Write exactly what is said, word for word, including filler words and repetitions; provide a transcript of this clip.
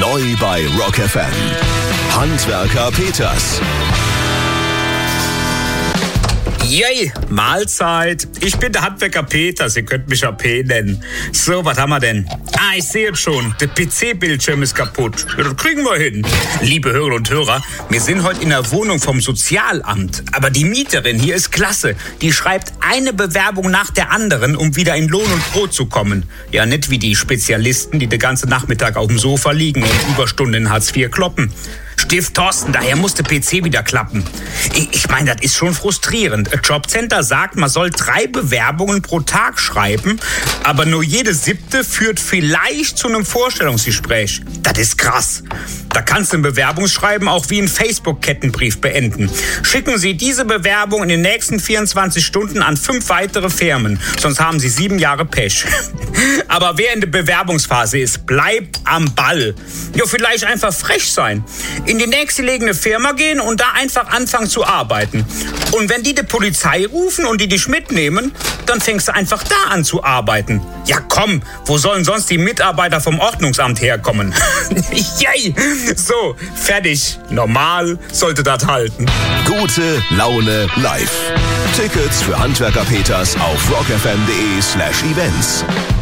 Neu bei Rock F M. Handwerker Peters. Yay, Mahlzeit. Ich bin der Handwerker Peters, ihr könnt mich A P nennen. So, was haben wir denn? Ah, ich sehe es schon, der P C-Bildschirm ist kaputt. Ja, das kriegen wir hin. Liebe Hörerinnen und Hörer, wir sind heute in der Wohnung vom Sozialamt. Aber die Mieterin hier ist klasse. Die schreibt eine Bewerbung nach der anderen, um wieder in Lohn und Brot zu kommen. Ja, nicht wie die Spezialisten, die den ganzen Nachmittag auf dem Sofa liegen und Überstunden in Hartz vier kloppen. Stift Thorsten, daher muss der P C wieder klappen. Ich, ich meine, das ist schon frustrierend. Ein Jobcenter sagt, man soll drei Bewerbungen pro Tag schreiben, aber nur jede siebte führt vielleicht zu einem Vorstellungsgespräch. Das ist krass. Da kannst du ein Bewerbungsschreiben auch wie ein Facebook-Kettenbrief beenden. Schicken Sie diese Bewerbung in den nächsten vierundzwanzig Stunden an fünf weitere Firmen, sonst haben Sie sieben Jahre Pech. Aber wer in der Bewerbungsphase ist, bleibt am Ball. Ja, vielleicht einfach frech sein. In die nächstgelegene Firma gehen und da einfach anfangen zu arbeiten. Und wenn die die Polizei rufen und die dich mitnehmen, dann fängst du einfach da an zu arbeiten. Ja komm, wo sollen sonst die Mitarbeiter vom Ordnungsamt herkommen? Yay! So, fertig. Normal sollte das halten. Gute Laune live. Tickets für Handwerker Peters auf rockfm.de slash events.